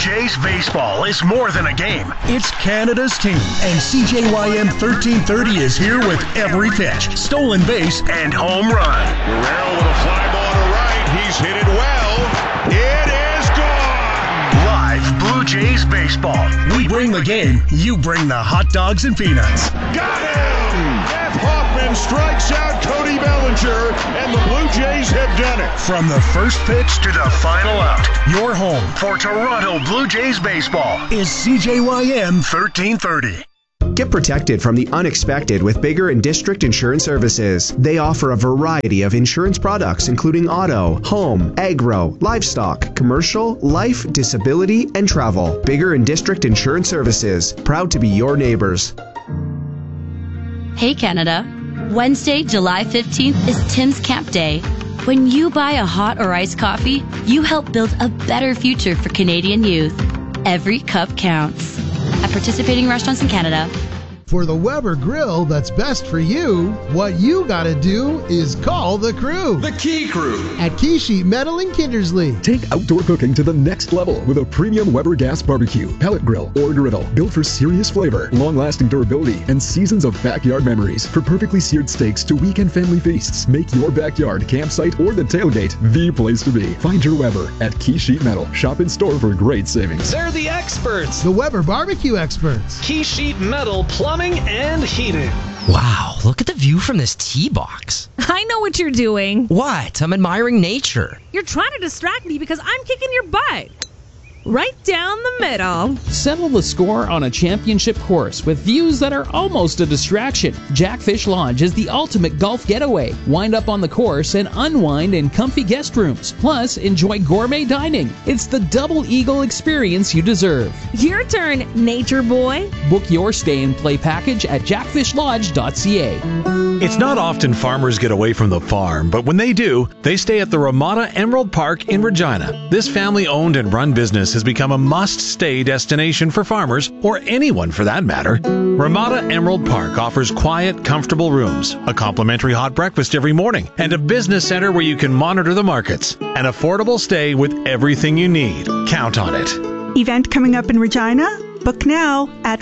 Jays baseball is more than a game. It's Canada's team, and CJYM 1330 is here with every pitch, stolen base, and home run. Guerrero with a fly ball to right. He's hit it well. It is gone. Live Blue Jays baseball. We bring the game. You bring the hot dogs and peanuts. Got him! Jeff Hoffman strikes out Cody Bellinger, and the Blue Jays have done it. From the first pitch to the final out, your home for Toronto Blue Jays baseball is CJYM 1330. Get protected from the unexpected with Bigger and District Insurance Services. They offer a variety of insurance products, including auto, home, agro, livestock, commercial, life, disability, and travel. Bigger and District Insurance Services, proud to be your neighbors. Hey Canada, Wednesday, July 15th is Tim's Camp Day. When you buy a hot or iced coffee, you help build a better future for Canadian youth. Every cup counts. At participating restaurants in Canada. For the Weber grill that's best for you, what you gotta do is call the crew. The Key Crew. At Key Sheet Metal in Kindersley. Take outdoor cooking to the next level with a premium Weber gas barbecue, pellet grill, or griddle built for serious flavor, long-lasting durability, and seasons of backyard memories. From perfectly seared steaks to weekend family feasts, make your backyard, campsite, or the tailgate the place to be. Find your Weber at Key Sheet Metal. Shop in store for great savings. They're the experts. The Weber barbecue experts. Key Sheet Metal Plumbing and Heating. Wow, look at the view from this tee box. I know what you're doing. What? I'm admiring nature. You're trying to distract me because I'm kicking your butt. Right down the middle. Settle the score on a championship course with views that are almost a distraction. Jackfish Lodge is the ultimate golf getaway. Wind up on the course and unwind in comfy guest rooms. Plus, enjoy gourmet dining. It's the double eagle experience you deserve. Your turn, nature boy. Book your stay and play package at jackfishlodge.ca. It's not often farmers get away from the farm, but when they do, they stay at the Ramada Emerald Park in Regina. This family-owned and run business has become a must-stay destination for farmers, or anyone for that matter. Ramada Emerald Park offers quiet, comfortable rooms, a complimentary hot breakfast every morning, and a business center where you can monitor the markets. An affordable stay with everything you need. Count on it. Event coming up in Regina? Book now at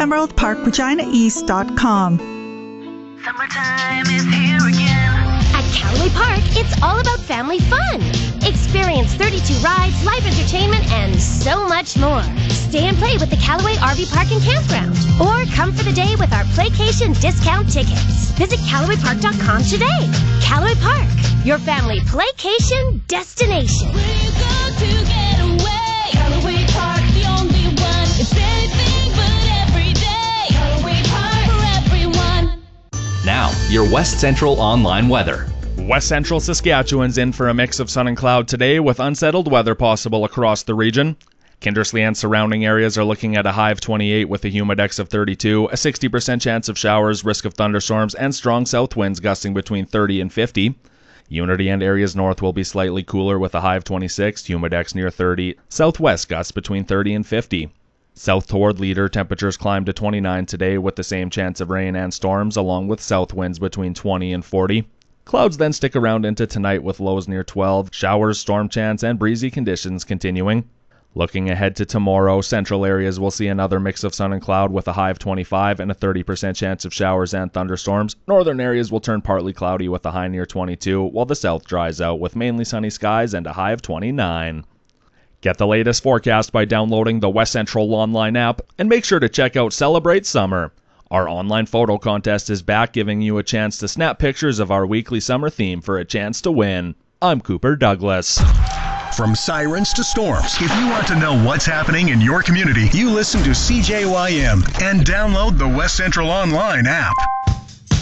RamadaEmeraldParkReginaEast.com. Summertime is here again. At Callaway Park, it's all about family fun. Experience 32 rides, live entertainment, and so much more. Stay and play with the Callaway RV Park and Campground. Or come for the day with our Playcation discount tickets. Visit CallawayPark.com today. Callaway Park, your family Playcation destination. Where you go to get away. Callaway Park, the only one. It's anything but every day. Callaway Park for everyone. Now, your West Central online weather. West Central Saskatchewan's in for a mix of sun and cloud today with unsettled weather possible across the region. Kindersley and surrounding areas are looking at a high of 28 with a humidex of 32, a 60% chance of showers, risk of thunderstorms, and strong south winds gusting between 30 and 50. Unity and areas north will be slightly cooler with a high of 26, humidex near 30, southwest gusts between 30 and 50. South toward Leader, temperatures climb to 29 today with the same chance of rain and storms, along with south winds between 20 and 40. Clouds then stick around into tonight with lows near 12, showers, storm chance, and breezy conditions continuing. Looking ahead to tomorrow, central areas will see another mix of sun and cloud with a high of 25 and a 30% chance of showers and thunderstorms. Northern areas will turn partly cloudy with a high near 22, while the south dries out with mainly sunny skies and a high of 29. Get the latest forecast by downloading the West Central online app, and make sure to check out Celebrate Summer. Our online photo contest is back, giving you a chance to snap pictures of our weekly summer theme for a chance to win. I'm Cooper Douglas. From sirens to storms, if you want to know what's happening in your community, you listen to CJYM and download the West Central online app.